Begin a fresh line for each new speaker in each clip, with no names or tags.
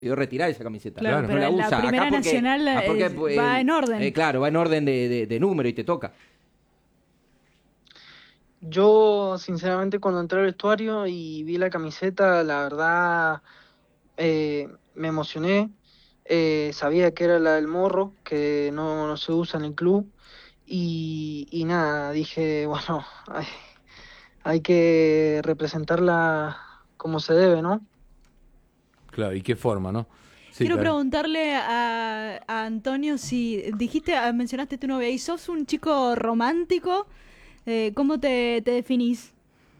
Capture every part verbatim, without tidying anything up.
retirar esa camiseta.
Claro,
no
pero
la
en la
usa.
Primera
Acá porque,
Nacional
ah, porque,
eh,
eh,
va en orden.
Eh, claro, va en orden de, de, de número y te toca.
Yo, sinceramente, cuando entré al vestuario y vi la camiseta, la verdad, eh, me emocioné. Eh, sabía que era la del Morro, que no, no se usa en el club. Y, y nada, dije, bueno, hay, hay que representarla como se debe, ¿no?
Claro, ¿y qué forma, no? Sí,
Quiero
claro.
preguntarle a, a Antonio si dijiste, mencionaste tu novia, y sos un chico romántico, eh, ¿cómo te, te definís?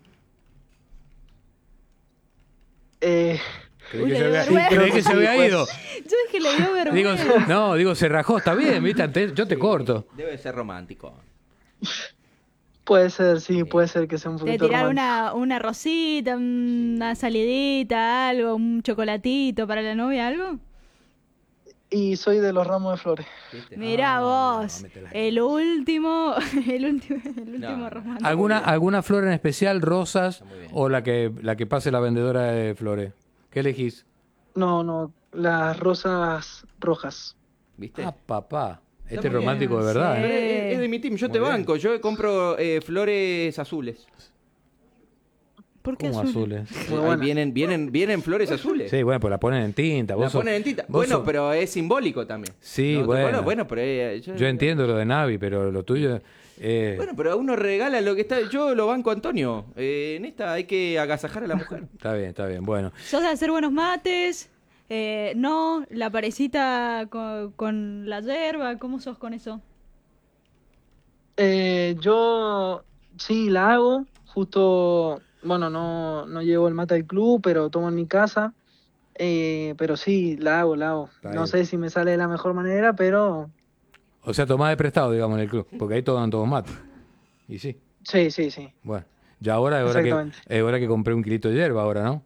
Eh,
¿Crees
Uy,
que
le
se
dio
había,
vergüenza.
¿crees que se había
Pues,
ido?
Yo dije, le dio
Digo,
vergüenza.
no, digo, se rajó, está bien, ¿viste? Ante- Yo te corto.
Debe ser romántico.
puede ser, sí, puede ser que sea un
Te
poquito
tirar
romántico.
una, una rosita, una salidita, algo, un chocolatito para la novia, algo.
Y soy de los ramos de flores.
¿Viste?
Mirá
Ah,
vos,
no, métela.
el último, el último, el último
No,
romántico.
¿Alguna, ¿Alguna flor en especial, rosas,
muy bien.
o la que, la que pase la vendedora de flores? ¿Qué elegís?
No, no, las rosas rojas.
¿Viste?
Ah, papá. Este
Está
es
muy
romántico
bien,
de verdad,
sí.
¿eh?
Pero es, es de mi team, yo
Muy
te
bien.
banco. Yo compro eh, flores azules.
¿Por qué
¿Cómo
azul?
azules?
Muy
Ahí
buena.
vienen, vienen, vienen flores azules.
Sí, bueno, pues la ponen en tinta.
La
Vos sos-
ponen en tinta.
vos
Bueno,
sos-
pero es simbólico también.
Sí,
¿no?
bueno.
Bueno, pero eh, yo,
Yo entiendo lo de Navi, pero lo tuyo... eh,
Bueno, pero a uno regala lo que está. Yo lo banco a Antonio. Eh, en esta hay que agasajar a la mujer.
Está bien, está bien. Bueno,
¿Sos de hacer buenos mates? Eh, no, la parecita con, con la yerba, ¿cómo sos con eso?
Eh, yo sí la hago, justo, bueno, no, no llevo el mate al club, pero tomo en mi casa. Eh, pero sí, la hago, la hago.
Está
No
bien.
sé si me sale de la mejor manera, pero
o sea, tomás de prestado, digamos, en el club, porque ahí toman todos mate. Y sí,
sí, sí, sí.
bueno. Ya ahora es hora que,
Exactamente.
es hora que compré un kilito de hierba ahora, ¿no?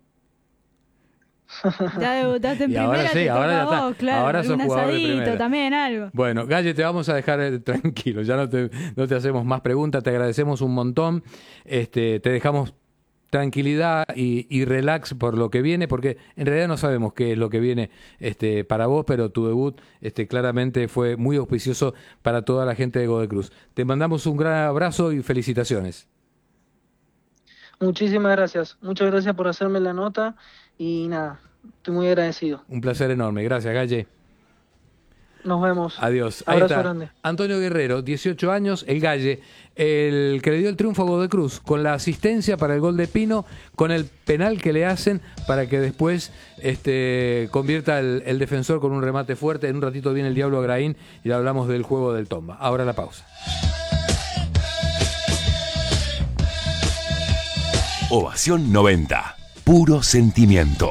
Ya debutaste en
Y
primera,
ahora sí,
te
ahora
toca
ya
a
está.
vos, claro.
Ahora sos
un
jugador de
asadito
primera.
también, algo.
Bueno, Galle, te vamos a dejar eh, tranquilo, ya no te, no te hacemos más preguntas, te agradecemos un montón, este, te dejamos tranquilidad y, y relax por lo que viene, porque en realidad no sabemos qué es lo que viene este, para vos, pero tu debut este, claramente fue muy auspicioso para toda la gente de Godoy Cruz. Te mandamos un gran abrazo y felicitaciones.
Muchísimas gracias. Muchas gracias por hacerme la nota y nada, estoy muy agradecido.
Un placer enorme, gracias Galle.
Nos vemos.
Adiós. Ahí
Abrazo
está.
grande.
Antonio Guerrero, dieciocho años, el Galle, el que le dio el triunfo a Godoy Cruz, con la asistencia para el gol de Pino, con el penal que le hacen para que después este, convierta el, el defensor con un remate fuerte. En un ratito viene el Diablo Agraín y le hablamos del juego del Tomba. Ahora la pausa.
Ovación noventa. Puro sentimiento.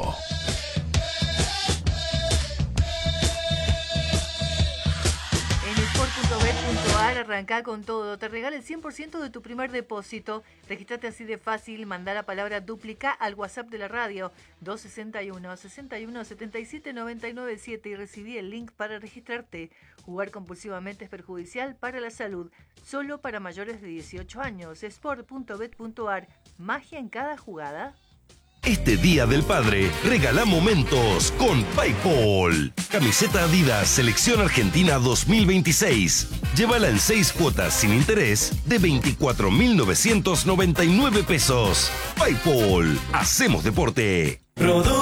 En sport punto bet punto a r arrancá con todo. Te regala el cien por ciento de tu primer depósito. Registrate así de fácil. Mandá la palabra duplica al WhatsApp de la radio dos sesenta y uno, sesenta y uno, setenta y siete, noventa y nueve siete y recibí el link para registrarte. Jugar compulsivamente es perjudicial para la salud. Solo para mayores de dieciocho años. sport punto bet punto a r. Magia en cada jugada.
Este Día del Padre, regala momentos con PayPal. Camiseta Adidas Selección Argentina dos mil veintiséis. Llévala en seis cuotas sin interés de veinticuatro mil novecientos noventa y nueve pesos. PayPal, hacemos deporte.